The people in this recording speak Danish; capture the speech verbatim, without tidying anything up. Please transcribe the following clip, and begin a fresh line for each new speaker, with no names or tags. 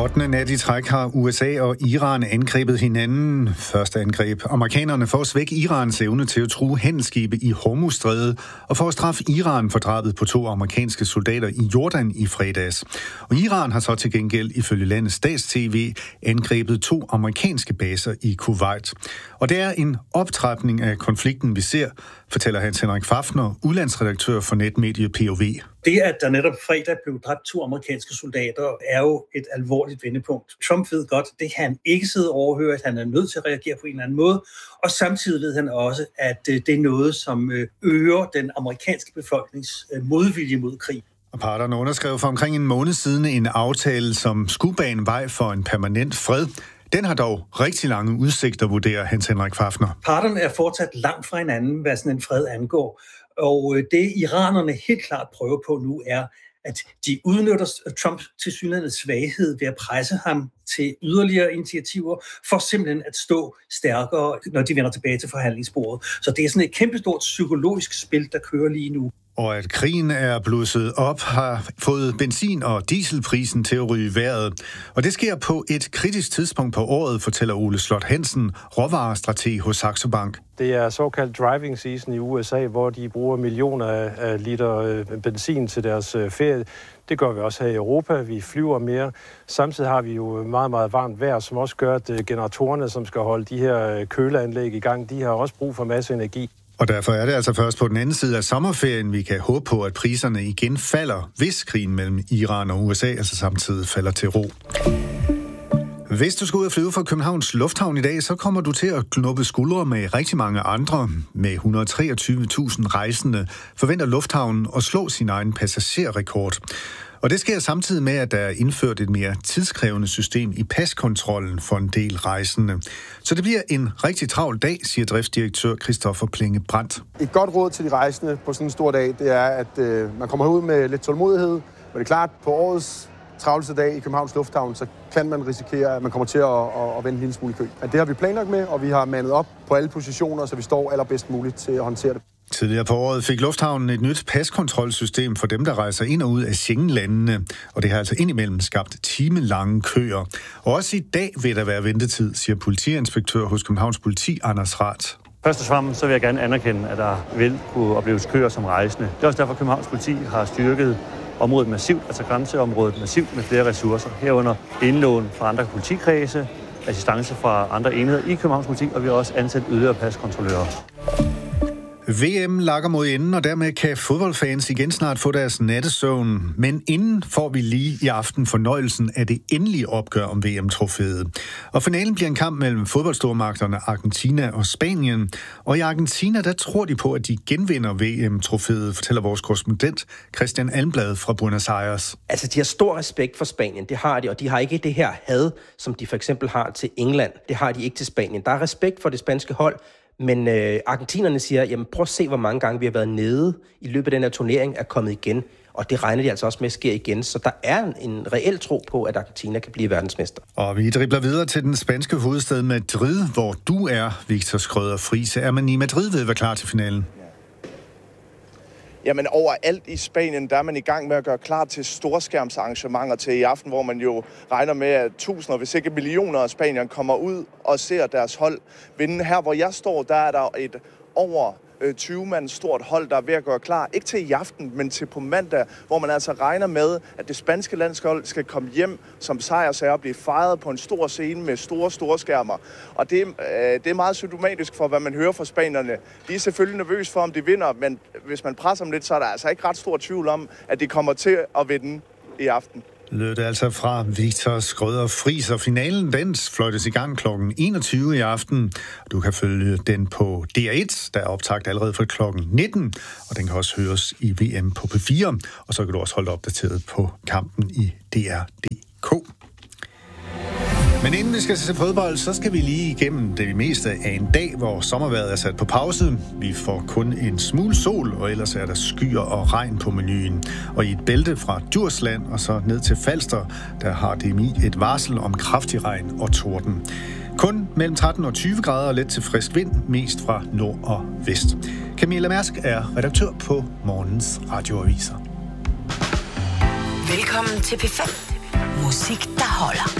ottende nat i træk har U S A og Iran angrebet hinanden. Første angreb. Amerikanerne for at svække Irans evne til at true handelsskibe i Hormuzstrædet og for at straffe Iran for drabet på to amerikanske soldater i Jordan i fredags. Og Iran har så til gengæld ifølge landets stats-tv angrebet to amerikanske baser i Kuwait. Og det er en optrapning af konflikten, vi ser, fortæller Hans Henrik Fafner, udlandsredaktør for netmediet P O V.
Det, at der netop fredag blev dræbt to amerikanske soldater, er jo et alvorligt vendepunkt. Trump ved godt, det kan han ikke sidde og overhøre, at han er nødt til at reagere på en eller anden måde. Og samtidig ved han også, at det er noget, som øger den amerikanske befolknings modvilje mod krig.
Og parterne underskrev for omkring en måned siden en aftale, som skulle bane vej for en permanent fred. Den har dog rigtig lange udsigter, vurderer Hans Henrik Fafner.
Parterne er fortsat langt fra hinanden, hvad sådan en fred angår. Og det iranerne helt klart prøver på nu er, at de udnytter Trumps tilsyneladende svaghed ved at presse ham til yderligere initiativer, for simpelthen at stå stærkere, når de vender tilbage til forhandlingsbordet. Så det er sådan et kæmpestort psykologisk spil, der kører lige nu.
Og at krigen er blusset op, har fået benzin- og dieselprisen til at ryge i vejret. Og det sker på et kritisk tidspunkt på året, fortæller Ole Slot Hansen, råvarestrateg hos Saxo Bank.
Det er såkaldt driving season i U S A, hvor de bruger millioner af liter benzin til deres ferie. Det gør vi også her i Europa. Vi flyver mere. Samtidig har vi jo meget, meget varmt vejr, som også gør, at generatorerne, som skal holde de her køleanlæg i gang, de har også brug for masse energi.
Og derfor er det altså først på den anden side af sommerferien, vi kan håbe på, at priserne igen falder, hvis krigen mellem Iran og U S A altså samtidig falder til ro. Hvis du skal ud og flyve fra Københavns Lufthavn i dag, så kommer du til at knuppe skuldre med rigtig mange andre. Med et hundrede og treogtyve tusind rejsende forventer lufthavnen at slå sin egen passagerrekord. Og det sker samtidig med, at der er indført et mere tidskrævende system i paskontrollen for en del rejsende. Så det bliver en rigtig travl dag, siger driftsdirektør Christoffer Plinge Brandt.
Et godt råd til de rejsende på sådan en stor dag, det er, at øh, man kommer ud med lidt tålmodighed. Men det er klart, på årets travleste dag i Københavns Lufthavn, så kan man risikere, at man kommer til at, at, at vende en lille smule i kø. Men det har vi planlagt med, og vi har mandet op på alle positioner, så vi står allerbedst muligt til at håndtere det.
Tidligere på året fik lufthavnen et nyt paskontrolsystem for dem, der rejser ind og ud af Schengen-landene, og det har altså indimellem skabt timelange køer. Og også i dag vil der være ventetid, siger politiinspektør hos Københavns Politi, Anders Rath.
Først og fremmest så vil jeg gerne anerkende, at der vil kunne opleves køer som rejsende. Det er også derfor, at Københavns Politi har styrket området massivt, altså grænseområdet massivt med flere ressourcer. Herunder indlån fra andre politikredse, assistance fra andre enheder i Københavns Politi, og vi har også ansat yderligere paskontrollører.
V M lakker mod enden, og dermed kan fodboldfans igen snart få deres nattesøvn. Men inden får vi lige i aften fornøjelsen af det endelige opgør om V M-trofæet. Og finalen bliver en kamp mellem fodboldstormagterne Argentina og Spanien. Og i Argentina, der tror de på, at de genvinder V M-trofæet, fortæller vores korrespondent Christian Almblad fra Buenos Aires.
Altså, de har stor respekt for Spanien, det har de, og de har ikke det her had, som de for eksempel har til England. Det har de ikke til Spanien. Der er respekt for det spanske hold. Men øh, argentinerne siger, jamen prøv at se, hvor mange gange vi har været nede i løbet af den her turnering, er kommet igen. Og det regner de altså også med at ske igen. Så der er en, en reel tro på, at Argentina kan blive verdensmester.
Og vi dribler videre til den spanske hovedstad Madrid, hvor du er, Victor Skrøder Friis. Er man i Madrid ved at være klar til finalen?
Jamen overalt i Spanien, der er man i gang med at gøre klar til storskærmsarrangementer til i aften, hvor man jo regner med, at tusinder, hvis ikke millioner af spanierne kommer ud og ser deres hold vinde. Her hvor jeg står, der er der et over tyve mand stort hold, der er ved at gøre klar. Ikke til i aften, men til på mandag, hvor man altså regner med, at det spanske landshold skal komme hjem som sejrsager og blive fejret på en stor scene med store, store skærmer. Og det, øh, det er meget symptomatisk for, hvad man hører fra spanierne. De er selvfølgelig nervøse for, om de vinder, men hvis man presser dem lidt, så er der altså ikke ret stor tvivl om, at de kommer til at vinde i aften.
Lød det altså fra Victor Skrøder Friis, og finalen den fløjtes i gang klokken enogtyve i aften. Du kan følge den på D R et, der er optaget allerede fra klokken nitten, og den kan også høres i V M på P fire, og så kan du også holde opdateret på kampen i D R punktum D K. Men inden vi skal se fodbold, så skal vi lige igennem det meste af en dag, hvor sommervejret er sat på pause. Vi får kun en smule sol, og ellers er der skyer og regn på menuen. Og i et bælte fra Djursland og så ned til Falster, der har D M I et varsel om kraftig regn og torden. Kun mellem tretten og tyve grader og let til frisk vind, mest fra nord og vest. Camilla Mærsk er redaktør på morgens radioaviser.
Velkommen til P fem. Musik, der holder.